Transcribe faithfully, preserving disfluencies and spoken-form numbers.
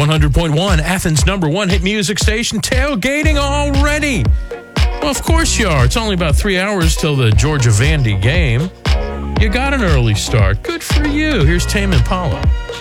one hundred point one, Athens' number one hit music station, tailgating already. Well, of course you are. It's only about three hours till the Georgia Vandy game. You got an early start. Good for you. Here's Tame Impala.